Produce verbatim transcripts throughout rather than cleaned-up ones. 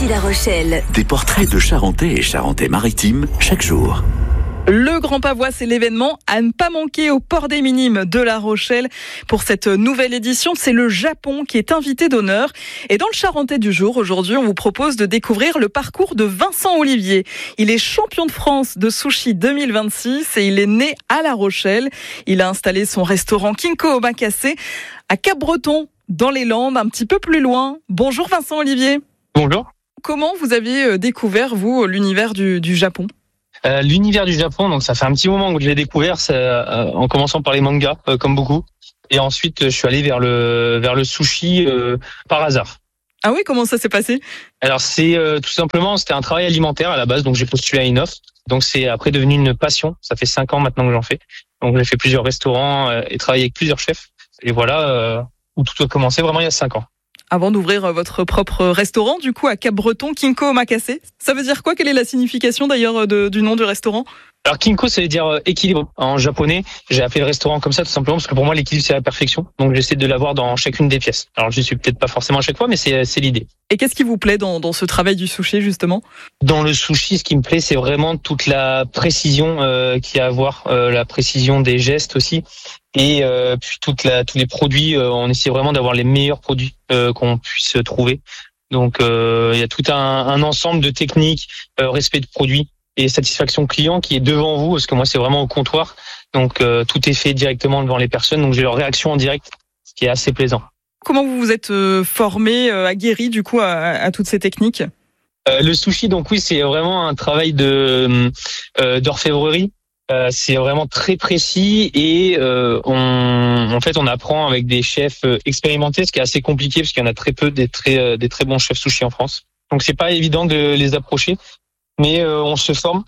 ici La Rochelle. Des portraits de Charentais et Charentais-Maritimes chaque jour. Le Grand Pavois, c'est l'événement à ne pas manquer au port des Minimes de La Rochelle. Pour cette nouvelle édition, c'est le Japon qui est invité d'honneur. Et dans le Charentais du jour, aujourd'hui, on vous propose de découvrir le parcours de Vincent Olivier. Il est champion de France de sushi deux mille vingt-six et il est né à La Rochelle. Il a installé son restaurant Kinko Omakase à Cap-Breton, dans les Landes, un petit peu plus loin. Bonjour Vincent Olivier. Bonjour. Comment vous avez découvert, vous, l'univers du, du Japon ? Euh, l'univers du Japon, donc ça fait un petit moment que je l'ai découvert, c'est, euh, en commençant par les mangas, euh, comme beaucoup, et ensuite je suis allé vers le vers le sushi euh, par hasard. Ah oui, comment ça s'est passé ? Alors c'est euh, tout simplement, c'était un travail alimentaire à la base, donc j'ai postulé à une offre, donc c'est après devenu une passion. Ça fait cinq ans maintenant que j'en fais, donc j'ai fait plusieurs restaurants euh, et travaillé avec plusieurs chefs, et voilà euh, où tout a commencé vraiment il y a cinq ans. Avant d'ouvrir votre propre restaurant, du coup, à Cap-Breton, Kinko Omakase. Ça veut dire quoi ? Quelle est la signification d'ailleurs de, du nom du restaurant ? Alors Kinko, ça veut dire euh, équilibre en japonais. J'ai appelé le restaurant comme ça tout simplement parce que pour moi l'équilibre c'est la perfection. Donc j'essaie de l'avoir dans chacune des pièces. Alors je suis peut-être pas forcément à chaque fois, mais c'est c'est l'idée. Et qu'est-ce qui vous plaît dans, dans ce travail du sushi justement ? Dans le sushi, ce qui me plaît, c'est vraiment toute la précision euh, qu'il y a à avoir, euh, la précision des gestes aussi, et euh, puis toute la tous les produits. Euh, on essaie vraiment d'avoir les meilleurs produits euh, qu'on puisse trouver. Donc euh, il y a tout un, un ensemble de techniques, euh, respect de produits et satisfaction client qui est devant vous, parce que moi c'est vraiment au comptoir, donc euh, tout est fait directement devant les personnes, donc j'ai leur réaction en direct, ce qui est assez plaisant. Comment vous vous êtes euh, formé, euh, aguerri du coup à, à toutes ces techniques ? euh, Le sushi, donc oui, c'est vraiment un travail de euh, d'orfèvrerie. Euh, c'est vraiment très précis et euh, on, en fait, on apprend avec des chefs expérimentés, ce qui est assez compliqué parce qu'il y en a très peu des très des très bons chefs sushi en France. Donc c'est pas évident de les approcher. Mais euh, on se forme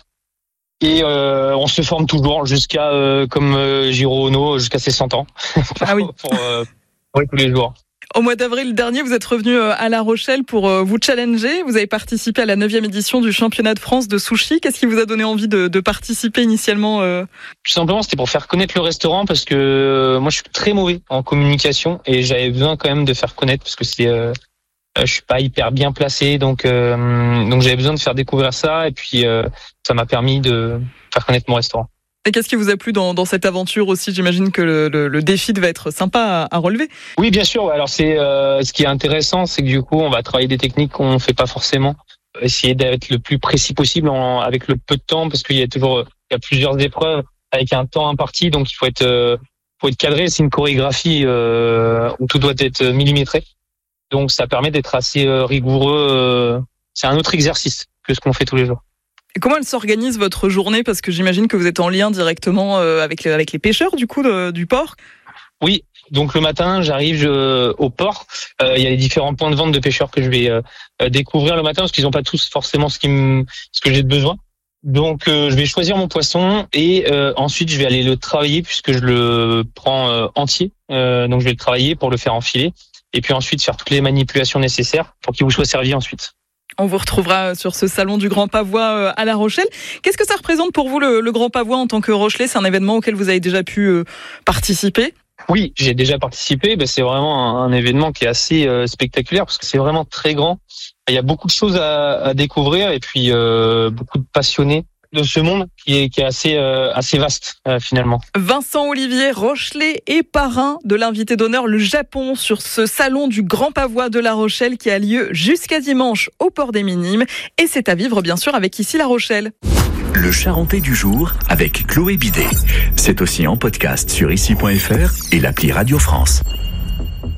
et euh, on se forme toujours jusqu'à euh, comme euh, Jiro Ono jusqu'à ses cent ans. Ah oui. pour, euh, pour tous les jours. Au mois d'avril dernier, vous êtes revenu à La Rochelle pour vous challenger. Vous avez participé à la neuvième édition du championnat de France de sushi. Qu'est-ce qui vous a donné envie de, de participer initialement euh... Tout simplement, c'était pour faire connaître le restaurant parce que euh, moi, je suis très mauvais en communication et j'avais besoin quand même de faire connaître parce que c'est euh, je suis pas hyper bien placé, donc euh, donc j'avais besoin de faire découvrir ça et puis euh, ça m'a permis de faire connaître mon restaurant. Et qu'est-ce qui vous a plu dans, dans cette aventure aussi ? J'imagine que le, le, le défi devait être sympa à, à relever. Oui, bien sûr. Alors c'est euh, ce qui est intéressant, c'est que du coup, on va travailler des techniques qu'on fait pas forcément. Essayer d'être le plus précis possible en, avec le peu de temps, parce qu'il y a toujours il y a plusieurs épreuves avec un temps imparti, donc il faut être euh, faut être cadré. C'est une chorégraphie euh, où tout doit être millimétré. Donc ça permet d'être assez euh, rigoureux. Euh, c'est un autre exercice que ce qu'on fait tous les jours. Et comment elle s'organise votre journée ? Parce que j'imagine que vous êtes en lien directement euh, avec les, avec les pêcheurs du coup de, du port. Oui, donc le matin j'arrive euh, au port. Euh, il y a les différents points de vente de pêcheurs que je vais euh, découvrir le matin parce qu'ils n'ont pas tous forcément ce, qui me, ce que j'ai besoin. Donc euh, je vais choisir mon poisson et euh, ensuite je vais aller le travailler puisque je le prends euh, entier. Euh, donc je vais le travailler pour le faire enfiler. Et puis ensuite faire toutes les manipulations nécessaires pour qu'il vous soit servi ensuite. On vous retrouvera sur ce salon du Grand Pavois à La Rochelle. Qu'est-ce que ça représente pour vous le, le Grand Pavois en tant que Rochelais ? C'est un événement auquel vous avez déjà pu euh, participer ? Oui, j'ai déjà participé. Ben, c'est vraiment un, un événement qui est assez euh, spectaculaire parce que c'est vraiment très grand. Il y a beaucoup de choses à, à découvrir et puis euh, beaucoup de passionnés de ce monde qui est, qui est assez, euh, assez vaste euh, finalement. Vincent Olivier, Rochelais et parrain de l'invité d'honneur le Japon sur ce salon du Grand Pavois de La Rochelle qui a lieu jusqu'à dimanche au port des Minimes. Et c'est à vivre bien sûr avec ici La Rochelle. Le Charentais du jour avec Chloé Bidet. C'est aussi en podcast sur ici point f r et l'appli Radio France.